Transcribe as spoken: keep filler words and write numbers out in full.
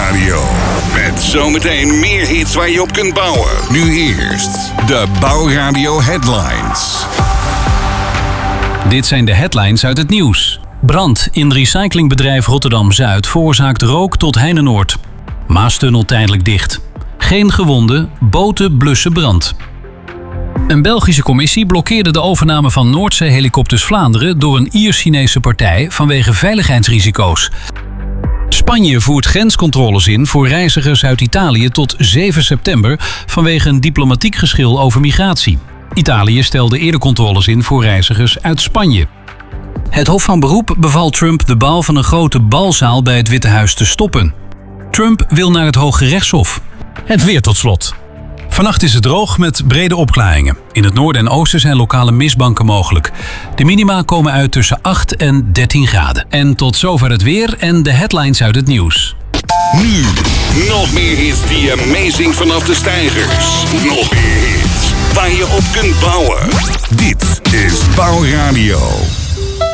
Bouwradio. Met zometeen meer hits waar je op kunt bouwen. Nu eerst de Bouwradio Headlines. Dit zijn de headlines uit het nieuws. Brand in recyclingbedrijf Rotterdam-Zuid veroorzaakt rook tot Heinenoord. Maastunnel tijdelijk dicht. Geen gewonden, boten blussen brand. Een Belgische commissie blokkeerde de overname van Noordzee-helikopters Vlaanderen door een Iers-Chinese partij vanwege veiligheidsrisico's. Spanje voert grenscontroles in voor reizigers uit Italië tot zeven september vanwege een diplomatiek geschil over migratie. Italië stelde eerder controles in voor reizigers uit Spanje. Het Hof van Beroep beval Trump de bouw van een grote balzaal bij het Witte Huis te stoppen. Trump wil naar het Hoge Rechtshof. Het weer tot slot. Vannacht is het droog met brede opklaringen. In het noorden en oosten zijn lokale mistbanken mogelijk. De minima komen uit tussen acht en dertien graden. En tot zover het weer en de headlines uit het nieuws. Nu, nog meer hits die je meezingt vanaf de steigers. Nog meer hits waar je op kunt bouwen. Dit is Bouwradio.